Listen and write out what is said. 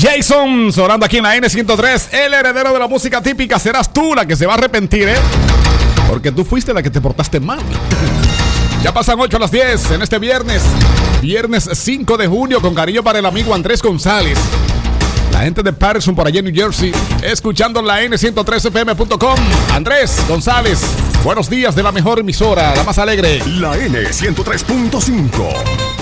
Jason, sonando aquí en la N103. El heredero de la música típica. Serás tú la que se va a arrepentir, porque tú fuiste la que te portaste mal. Ya pasan 8 a las 10 en este viernes 5 de junio, con cariño para el amigo Andrés González. La gente de Patterson por allá en New Jersey, escuchando la N103fm.com. Andrés González, buenos días de la mejor emisora, la más alegre. La N103.5.